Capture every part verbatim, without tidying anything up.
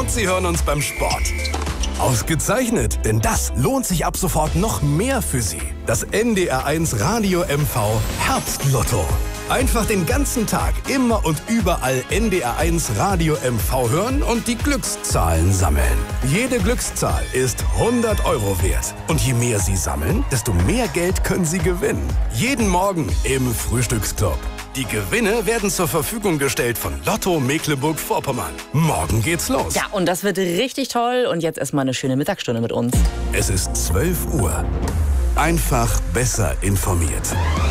und Sie hören uns beim Sport. Ausgezeichnet, denn das lohnt sich ab sofort noch mehr für Sie. Das N D R eins Radio M V Herbstlotto. Einfach den ganzen Tag, immer und überall N D R eins Radio M V hören und die Glückszahlen sammeln. Jede Glückszahl ist hundert Euro wert. Und je mehr Sie sammeln, desto mehr Geld können Sie gewinnen. Jeden Morgen im Frühstücksclub. Die Gewinne werden zur Verfügung gestellt von Lotto Mecklenburg-Vorpommern. Morgen geht's los. Ja, und das wird richtig toll. Und jetzt erstmal eine schöne Mittagsstunde mit uns. Es ist zwölf Uhr. Einfach besser informiert.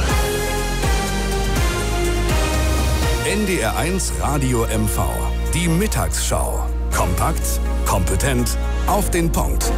N D R eins Radio M V. Die Mittagsschau. Kompakt, kompetent, auf den Punkt.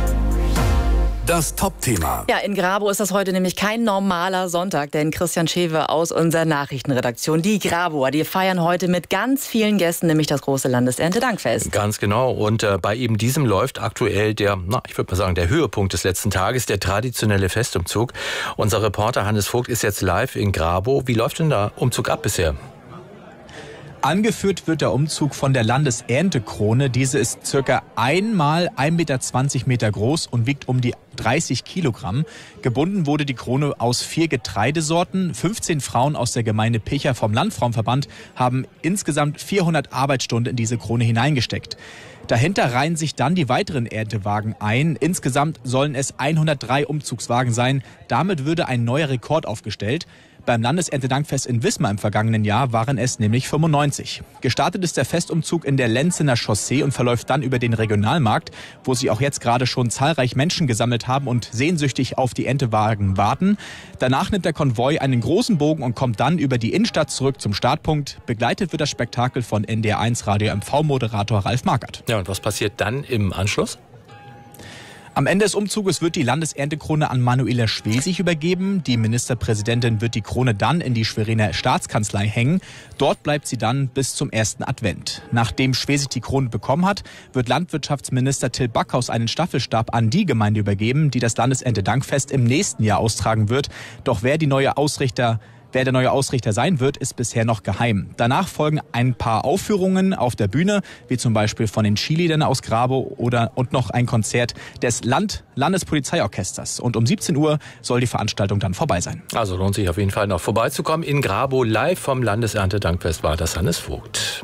Das Top-Thema. Ja, in Grabow ist das heute nämlich kein normaler Sonntag, denn Christian Schewe aus unserer Nachrichtenredaktion, die Grabower, die feiern heute mit ganz vielen Gästen nämlich das große Landeserntedankfest. Ganz genau. Und äh, bei eben diesem läuft aktuell der, na, ich würde mal sagen, der Höhepunkt des letzten Tages, der traditionelle Festumzug. Unser Reporter Hannes Vogt ist jetzt live in Grabow. Wie läuft denn der Umzug ab bisher? Angeführt wird der Umzug von der Landeserntekrone. Diese ist circa einmal ein Meter zwanzig Meter groß und wiegt um die dreißig Kilogramm. Gebunden wurde die Krone aus vier Getreidesorten. fünfzehn Frauen aus der Gemeinde Picha vom Landfrauenverband haben insgesamt vierhundert Arbeitsstunden in diese Krone hineingesteckt. Dahinter reihen sich dann die weiteren Erntewagen ein. Insgesamt sollen es hundertdrei Umzugswagen sein. Damit würde ein neuer Rekord aufgestellt. Beim Landeserntedankfest in Wismar im vergangenen Jahr waren es nämlich fünfundneunzig. Gestartet ist der Festumzug in der Lenzener Chaussee und verläuft dann über den Regionalmarkt, wo sich auch jetzt gerade schon zahlreich Menschen gesammelt haben und sehnsüchtig auf die Erntewagen warten. Danach nimmt der Konvoi einen großen Bogen und kommt dann über die Innenstadt zurück zum Startpunkt. Begleitet wird das Spektakel von N D R eins Radio M V-Moderator Ralf Markert. Ja, und was passiert dann im Anschluss? Am Ende des Umzuges wird die Landeserntekrone an Manuela Schwesig übergeben. Die Ministerpräsidentin wird die Krone dann in die Schweriner Staatskanzlei hängen. Dort bleibt sie dann bis zum ersten Advent. Nachdem Schwesig die Krone bekommen hat, wird Landwirtschaftsminister Till Backhaus einen Staffelstab an die Gemeinde übergeben, die das Landeserntedankfest im nächsten Jahr austragen wird. Doch wer die neue Ausrichter Wer der neue Ausrichter sein wird, ist bisher noch geheim. Danach folgen ein paar Aufführungen auf der Bühne, wie zum Beispiel von den Skiliedern aus Grabow oder und noch ein Konzert des Land Landespolizeiorchesters. Und um siebzehn Uhr soll die Veranstaltung dann vorbei sein. Also lohnt sich auf jeden Fall noch vorbeizukommen. In Grabow live vom Landeserntedankfest war das Hannes Vogt.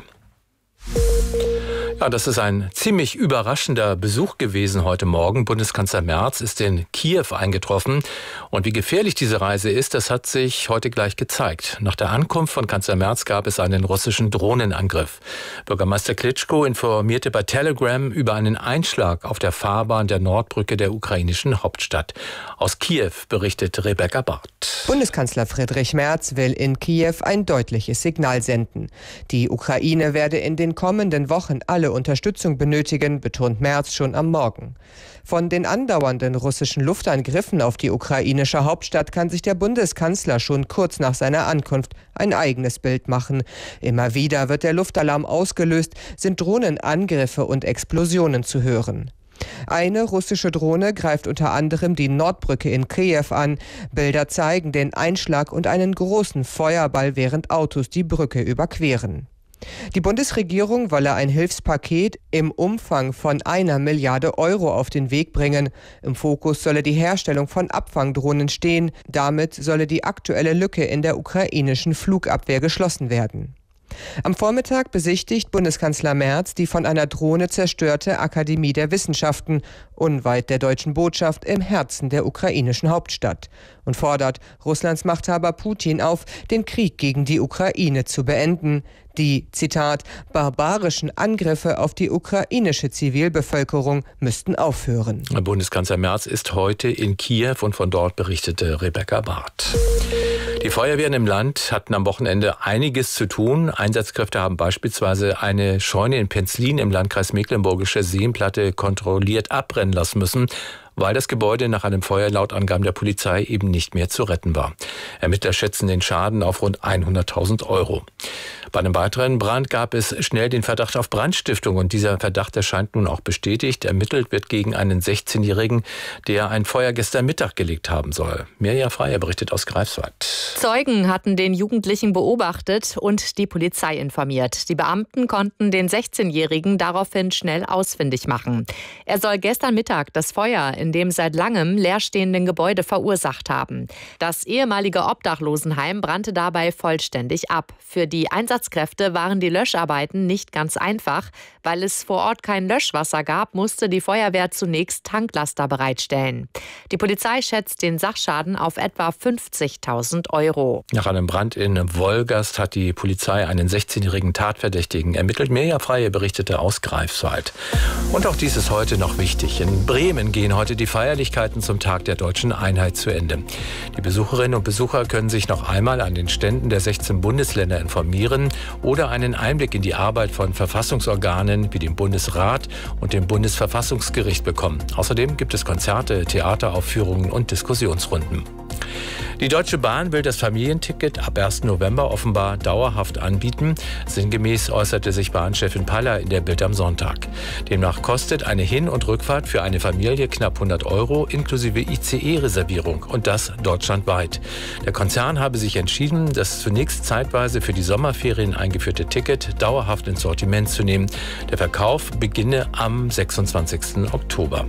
Ja, das ist ein ziemlich überraschender Besuch gewesen heute Morgen. Bundeskanzler Merz ist in Kiew eingetroffen. Und wie gefährlich diese Reise ist, das hat sich heute gleich gezeigt. Nach der Ankunft von Kanzler Merz gab es einen russischen Drohnenangriff. Bürgermeister Klitschko informierte bei Telegram über einen Einschlag auf der Fahrbahn der Nordbrücke der ukrainischen Hauptstadt. Aus Kiew berichtet Rebecca Barth. Bundeskanzler Friedrich Merz will in Kiew ein deutliches Signal senden. Die Ukraine werde in den kommenden Wochen alle Unterstützung benötigen, betont Merz schon am Morgen. Von den andauernden russischen Luftangriffen auf die ukrainische Hauptstadt kann sich der Bundeskanzler schon kurz nach seiner Ankunft ein eigenes Bild machen. Immer wieder wird der Luftalarm ausgelöst, sind Drohnenangriffe und Explosionen zu hören. Eine russische Drohne greift unter anderem die Nordbrücke in Kiew an. Bilder zeigen den Einschlag und einen großen Feuerball, während Autos die Brücke überqueren. Die Bundesregierung wolle ein Hilfspaket im Umfang von einer Milliarde Euro auf den Weg bringen. Im Fokus solle die Herstellung von Abfangdrohnen stehen. Damit solle die aktuelle Lücke in der ukrainischen Flugabwehr geschlossen werden. Am Vormittag besichtigt Bundeskanzler Merz die von einer Drohne zerstörte Akademie der Wissenschaften, unweit der deutschen Botschaft im Herzen der ukrainischen Hauptstadt, und fordert Russlands Machthaber Putin auf, den Krieg gegen die Ukraine zu beenden. Die, Zitat, barbarischen Angriffe auf die ukrainische Zivilbevölkerung müssten aufhören. Bundeskanzler Merz ist heute in Kiew und von dort berichtete Rebecca Barth. Die Feuerwehren im Land hatten am Wochenende einiges zu tun. Einsatzkräfte haben beispielsweise eine Scheune in Penzlin im Landkreis Mecklenburgische Seenplatte kontrolliert abbrennen lassen müssen. weil das Gebäude nach einem Feuer laut Angaben der Polizei eben nicht mehr zu retten war. Ermittler schätzen den Schaden auf rund hunderttausend Euro. Bei einem weiteren Brand gab es schnell den Verdacht auf Brandstiftung und dieser Verdacht erscheint nun auch bestätigt. Ermittelt wird gegen einen sechzehnjährigen, der ein Feuer gestern Mittag gelegt haben soll. Mirja Freier berichtet aus Greifswald. Zeugen hatten den Jugendlichen beobachtet und die Polizei informiert. Die Beamten konnten den sechzehnjährigen daraufhin schnell ausfindig machen. Er soll gestern Mittag das Feuer in dem seit langem leerstehenden Gebäude verursacht haben. Das ehemalige Obdachlosenheim brannte dabei vollständig ab. Für die Einsatzkräfte waren die Löscharbeiten nicht ganz einfach. Weil es vor Ort kein Löschwasser gab, musste die Feuerwehr zunächst Tanklaster bereitstellen. Die Polizei schätzt den Sachschaden auf etwa fünfzigtausend Euro. Nach einem Brand in Wolgast hat die Polizei einen sechzehnjährigen Tatverdächtigen ermittelt. Mirja Freier berichtete aus Greifswald. Und auch dies ist heute noch wichtig. In Bremen gehen heute die Feierlichkeiten zum Tag der deutschen Einheit zu Ende. Die Besucherinnen und Besucher können sich noch einmal an den Ständen der sechzehn Bundesländer informieren oder einen Einblick in die Arbeit von Verfassungsorganen wie dem Bundesrat und dem Bundesverfassungsgericht bekommen. Außerdem gibt es Konzerte, Theateraufführungen und Diskussionsrunden. Die Deutsche Bahn will das Familienticket ab ersten November offenbar dauerhaft anbieten. Sinngemäß äußerte sich Bahnchefin Paller in der Bild am Sonntag. Demnach kostet eine Hin- und Rückfahrt für eine Familie knapp hundert Euro inklusive I C E-Reservierung und das deutschlandweit. Der Konzern habe sich entschieden, das zunächst zeitweise für die Sommerferien eingeführte Ticket dauerhaft ins Sortiment zu nehmen. Der Verkauf beginne am sechsundzwanzigsten Oktober.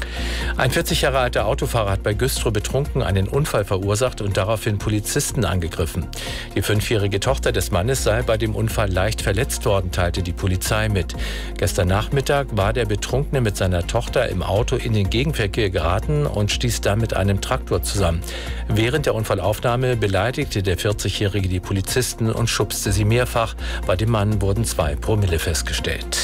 Ein vierzig Jahre alter Autofahrer hat bei Güstrow betrunken einen Unfall verursacht und daraufhin Polizisten angegriffen. Die fünfjährige Tochter des Mannes sei bei dem Unfall leicht verletzt worden, teilte die Polizei mit. Gestern Nachmittag war der Betrunkene mit seiner Tochter im Auto in den Gegenverkehr geraten und stieß dann mit einem Traktor zusammen. Während der Unfallaufnahme beleidigte der vierzigjährige die Polizisten und schubste sie mehrfach. Bei dem Mann wurden zwei Promille festgestellt.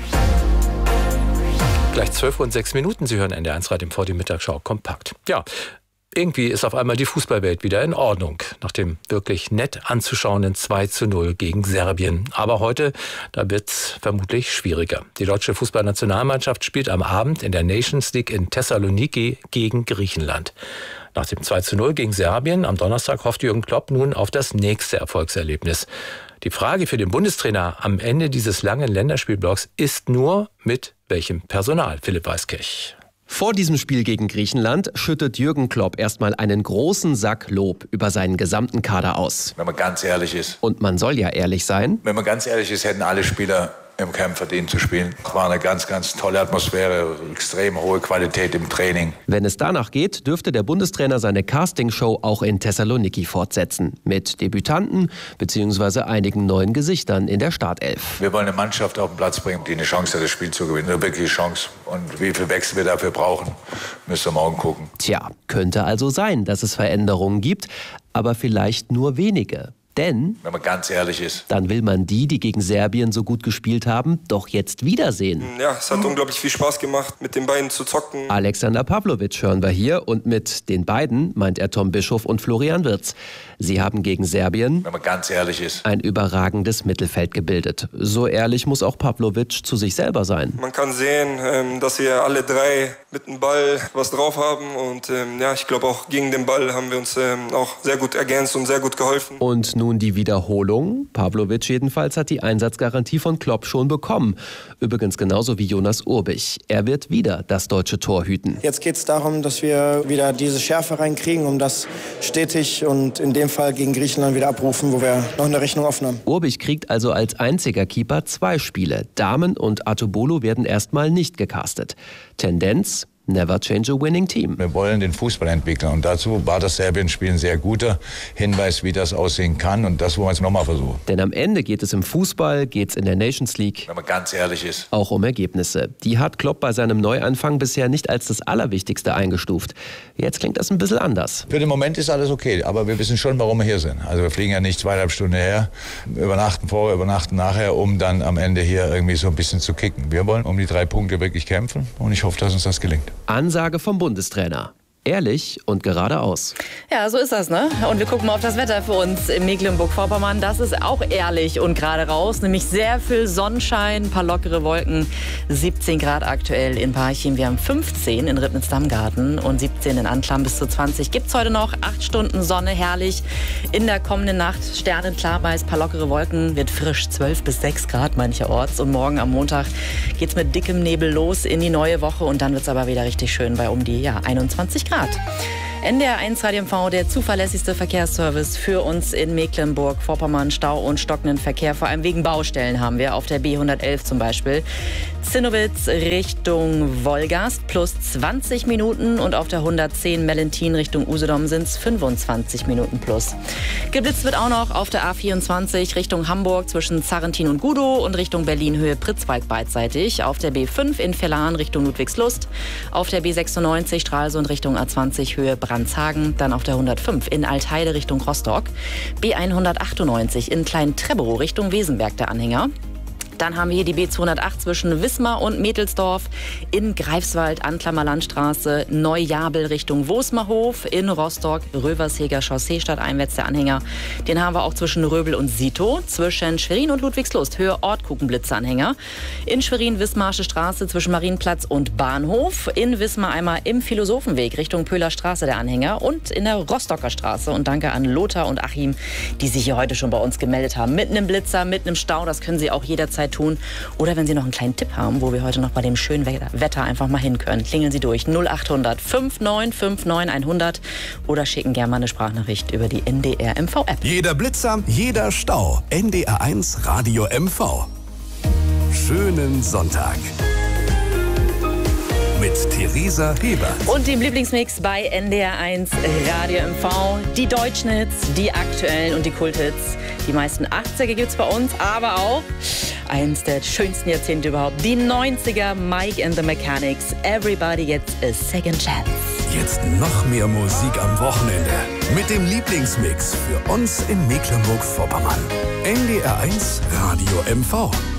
Gleich zwölf Uhr und sechs Minuten. Sie hören N D R eins Radio vor die Mittagsschau kompakt. Ja, irgendwie ist auf einmal die Fußballwelt wieder in Ordnung. Nach dem wirklich nett anzuschauenden zwei zu null gegen Serbien. Aber heute, da wird's vermutlich schwieriger. Die deutsche Fußballnationalmannschaft spielt am Abend in der Nations League in Thessaloniki gegen Griechenland. Nach dem zwei zu null gegen Serbien am Donnerstag hofft Jürgen Klopp nun auf das nächste Erfolgserlebnis. Die Frage für den Bundestrainer am Ende dieses langen Länderspielblocks ist nur, mit welchem Personal? Philipp Weiskirch. Vor diesem Spiel gegen Griechenland schüttet Jürgen Klopp erstmal einen großen Sack Lob über seinen gesamten Kader aus. Wenn man ganz ehrlich ist. Und man soll ja ehrlich sein. Wenn man ganz ehrlich ist, hätten alle Spieler im Camp verdient zu spielen. Es war eine ganz, ganz tolle Atmosphäre, extrem hohe Qualität im Training. Wenn es danach geht, dürfte der Bundestrainer seine Castingshow auch in Thessaloniki fortsetzen. Mit Debütanten bzw. einigen neuen Gesichtern in der Startelf. Wir wollen eine Mannschaft auf den Platz bringen, die eine Chance hat, das Spiel zu gewinnen. Eine wirkliche Chance. Und wie viel Wechsel wir dafür brauchen, müssen wir morgen gucken. Tja, könnte also sein, dass es Veränderungen gibt, aber vielleicht nur wenige. Denn, wenn man ganz ehrlich ist, dann will man die, die gegen Serbien so gut gespielt haben, doch jetzt wiedersehen. Ja, es hat unglaublich viel Spaß gemacht, mit den beiden zu zocken. Alexander Pavlovic hören wir hier und mit den beiden meint er Tom Bischof und Florian Wirtz. Sie haben gegen Serbien, wenn man ganz ehrlich ist, ein überragendes Mittelfeld gebildet. So ehrlich muss auch Pavlovic zu sich selber sein. Man kann sehen, dass wir alle drei mit dem Ball was drauf haben und ja, ich glaube auch gegen den Ball haben wir uns auch sehr gut ergänzt und sehr gut geholfen. Und nun die Wiederholung. Pavlovic jedenfalls hat die Einsatzgarantie von Klopp schon bekommen. Übrigens genauso wie Jonas Urbich. Er wird wieder das deutsche Tor hüten. Jetzt geht es darum, dass wir wieder diese Schärfe reinkriegen, um das stetig und in dem Fall gegen Griechenland wieder abrufen, wo wir noch eine Rechnung offen haben. Urbich kriegt also als einziger Keeper zwei Spiele. Damen und Atobolo werden erstmal nicht gecastet. Tendenz: Never change a winning team. Wir wollen den Fußball entwickeln und dazu war das Serbien-Spiel ein sehr guter Hinweis, wie das aussehen kann und das wollen wir jetzt nochmal versuchen. Denn am Ende geht es im Fußball, geht es in der Nations League, wenn man ganz ehrlich ist, auch um Ergebnisse. Die hat Klopp bei seinem Neuanfang bisher nicht als das Allerwichtigste eingestuft. Jetzt klingt das ein bisschen anders. Für den Moment ist alles okay, aber wir wissen schon, warum wir hier sind. Also wir fliegen ja nicht zweieinhalb Stunden her, übernachten vorher, übernachten nachher, um dann am Ende hier irgendwie so ein bisschen zu kicken. Wir wollen um die drei Punkte wirklich kämpfen und ich hoffe, dass uns das gelingt. Ansage vom Bundestrainer. Ehrlich und geradeaus. Ja, so ist das, ne? Und wir gucken mal auf das Wetter für uns in Mecklenburg-Vorpommern. Das ist auch ehrlich und gerade raus. Nämlich sehr viel Sonnenschein, ein paar lockere Wolken. siebzehn Grad aktuell in Parchim. Wir haben fünfzehn in Ribnitz-Dammgarten und siebzehn in Anklam. Bis zu zwanzig gibt's heute noch. Acht Stunden Sonne, herrlich. In der kommenden Nacht sternenklar, meist paar lockere Wolken. Wird frisch, zwölf bis sechs Grad mancherorts. Und morgen am Montag geht's mit dickem Nebel los in die neue Woche. Und dann wird's aber wieder richtig schön bei um die ja, einundzwanzig Grad. N D R eins Radio M V, der zuverlässigste Verkehrsservice für uns in Mecklenburg-Vorpommern. Stau und stockenden Verkehr, vor allem wegen Baustellen haben wir auf der B hundertelf zum Beispiel. Zinnowitz Richtung Wolgast plus zwanzig Minuten und auf der hundertzehn Mellentin Richtung Usedom sind es fünfundzwanzig Minuten plus. Geblitzt wird auch noch auf der A vierundzwanzig Richtung Hamburg zwischen Zarrentin und Gudow und Richtung Berlin Höhe Pritzwalk beidseitig. Auf der B fünf in Verlan Richtung Ludwigslust. Auf der B sechsundneunzig Stralsund Richtung A zwanzig Höhe Brandshagen. Dann auf der hundertfünf in Altheide Richtung Rostock. B hundertachtundneunzig in Klein-Trebow Richtung Wesenberg der Anhänger. Dann haben wir hier die B zweihundertacht zwischen Wismar und Mädelsdorf, in Greifswald, Antlammer Landstraße, Neujabel Richtung Wosmerhof, in Rostock, Röversheger Chaussee stadteinwärts der Anhänger. Den haben wir auch zwischen Röbel und Sito, zwischen Schwerin und Ludwigslust, Höhe Ortkuchenblitze Anhänger. In Schwerin Wismarsche Straße zwischen Marienplatz und Bahnhof, in Wismar einmal im Philosophenweg Richtung Pöhler Straße der Anhänger und in der Rostocker Straße. Und danke an Lothar und Achim, die sich hier heute schon bei uns gemeldet haben. Mit einem Blitzer, mit einem Stau, das können Sie auch jederzeit tun. Oder wenn Sie noch einen kleinen Tipp haben, wo wir heute noch bei dem schönen Wetter einfach mal hin können, klingeln Sie durch null achthundert neunundfünfzig neunundfünfzig hundert oder schicken gerne mal eine Sprachnachricht über die N D R M V App. Jeder Blitzer, jeder Stau. N D R eins Radio M V. Schönen Sonntag. Mit Theresa Heber. Und dem Lieblingsmix bei N D R eins Radio M V. Die deutschen Hits, die aktuellen und die Kulthits. Die meisten achtziger gibt's bei uns, aber auch eins der schönsten Jahrzehnte überhaupt. Die neunziger, Mike and the Mechanics. Everybody gets a second chance. Jetzt noch mehr Musik am Wochenende. Mit dem Lieblingsmix für uns in Mecklenburg-Vorpommern. N D R eins Radio M V.